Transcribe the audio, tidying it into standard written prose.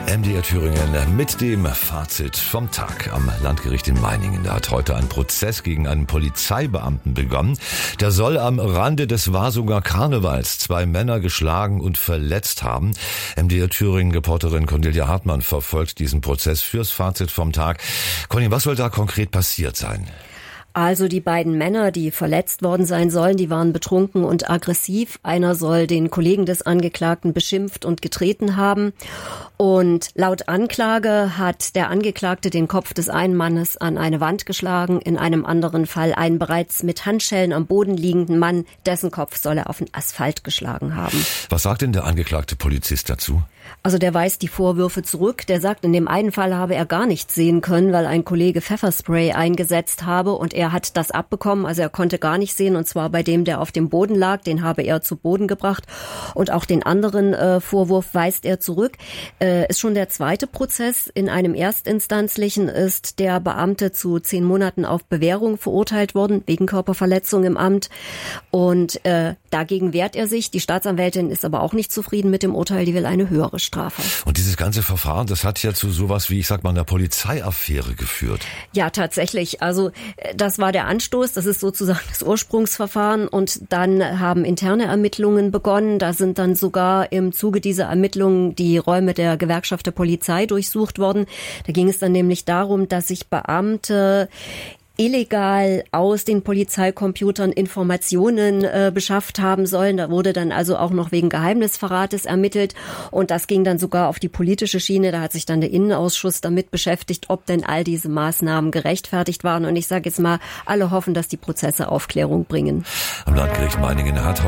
MDR Thüringen mit dem Fazit vom Tag am Landgericht in Meiningen. Da hat heute ein Prozess gegen einen Polizeibeamten begonnen. Der soll am Rande des Warsunger Karnevals 2 Männer geschlagen und verletzt haben. MDR Thüringen-Reporterin Cornelia Hartmann verfolgt diesen Prozess fürs Fazit vom Tag. Conny, was soll da konkret passiert sein? Also die beiden Männer, die verletzt worden sein sollen, die waren betrunken und aggressiv. Einer soll den Kollegen des Angeklagten beschimpft und getreten haben. Und laut Anklage hat der Angeklagte den Kopf des einen Mannes an eine Wand geschlagen. In einem anderen Fall einen bereits mit Handschellen am Boden liegenden Mann, dessen Kopf soll er auf den Asphalt geschlagen haben. Was sagt denn der angeklagte Polizist dazu? Also der weist die Vorwürfe zurück. Der sagt, in dem einen Fall habe er gar nichts sehen können, weil ein Kollege Pfefferspray eingesetzt habe und er hat das abbekommen. Also er konnte gar nicht sehen, und zwar bei dem, der auf dem Boden lag. Den habe er zu Boden gebracht. Und auch den anderen Vorwurf weist er zurück. Ist schon der zweite Prozess. In einem erstinstanzlichen ist der Beamte zu 10 Monaten auf Bewährung verurteilt worden, wegen Körperverletzung im Amt. Und dagegen wehrt er sich. Die Staatsanwältin ist aber auch nicht zufrieden mit dem Urteil. Die will eine höhere Strafe. Und dieses ganze Verfahren, das hat ja zu sowas wie, einer Polizeiaffäre geführt. Ja, tatsächlich. Also das war der Anstoß. Das ist sozusagen das Ursprungsverfahren. Und dann haben interne Ermittlungen begonnen. Da sind dann sogar im Zuge dieser Ermittlungen die Räume der Gewerkschaft der Polizei durchsucht worden. Da ging es dann nämlich darum, dass sich Beamte illegal aus den Polizeicomputern Informationen beschafft haben sollen. Da wurde dann also auch noch wegen Geheimnisverrates ermittelt. Und das ging dann sogar auf die politische Schiene. Da hat sich dann der Innenausschuss damit beschäftigt, ob denn all diese Maßnahmen gerechtfertigt waren. Und ich sage jetzt mal, alle hoffen, dass die Prozesse Aufklärung bringen. Am Landgericht Meiningen hat heute